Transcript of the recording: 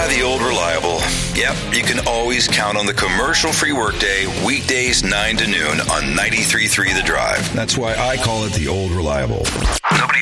The Old Reliable. Yep, you can always count on the commercial-free workday, weekdays 9 to noon on 93.3 The Drive. That's why I call it The Old Reliable. Nobody